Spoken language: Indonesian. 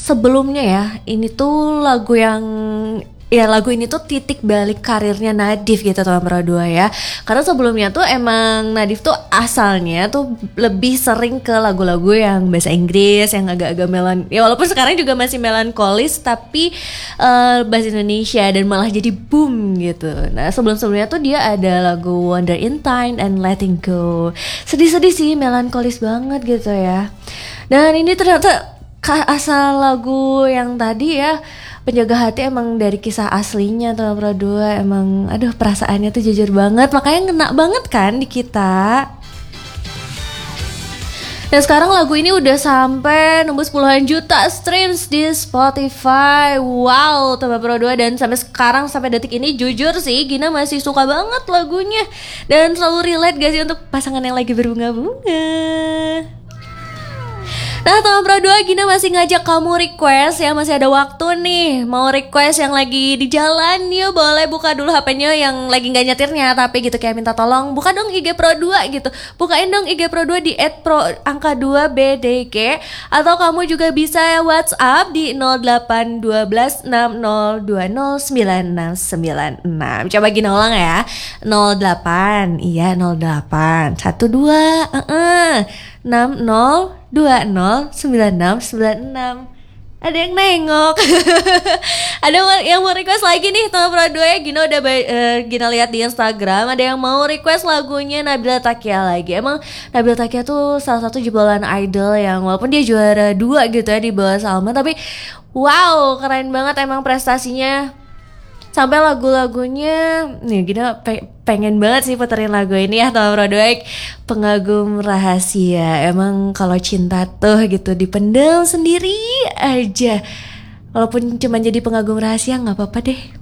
sebelumnya ya, ini tuh lagu ini tuh titik balik karirnya Nadif gitu teman Pro 2 ya. Karena sebelumnya tuh emang Nadif tuh asalnya tuh lebih sering ke lagu-lagu yang bahasa Inggris, yang agak-agak ya walaupun sekarang juga masih melankolis, tapi bahasa Indonesia, dan malah jadi boom gitu. Nah sebelum-sebelumnya tuh dia ada lagu Wonder in Time and Letting Go. Sedih-sedih sih, melankolis banget gitu ya. Dan ini ternyata asal lagu yang tadi ya, Penjaga Hati, emang dari kisah aslinya tuh Pro 2. Emang aduh, perasaannya tuh jujur banget, makanya ngena banget kan di kita. Dan sekarang lagu ini udah sampai nembus puluhan juta streams di Spotify. Wow, Teman Pro 2. Dan sampai sekarang, sampai detik ini, jujur sih Gina masih suka banget lagunya. Dan selalu relate gak sih untuk pasangan yang lagi berbunga-bunga. Nah teman Pro 2, Gina masih ngajak kamu request ya, masih ada waktu nih. Mau request yang lagi di jalan, yuk boleh buka dulu HP-nya yang lagi gak nyetirnya, tapi gitu kayak minta tolong buka dong IG Pro 2 gitu. Bukain dong IG Pro 2 di @pro_2bdk. Atau kamu juga bisa WhatsApp di 081260209696. Coba Gina ulang ya, 08, iya 08 1260209696. Ada yang nengok. Ada yang mau request lagi nih teman Pro 2 ya. Gina udah Gina lihat di Instagram ada yang mau request lagunya Nabila Takia lagi. Emang Nabila Takia tuh salah satu jebolan idol yang walaupun dia juara 2 gitu ya di bawah Salma, tapi wow, keren banget emang prestasinya. Sampai lagu-lagunya nih Gina pengen banget sih puterin lagu ini ya teman Pro 2, Pengagum Rahasia. Emang kalau cinta tuh gitu dipendam sendiri aja, walaupun cuma jadi pengagum rahasia gak apa-apa deh.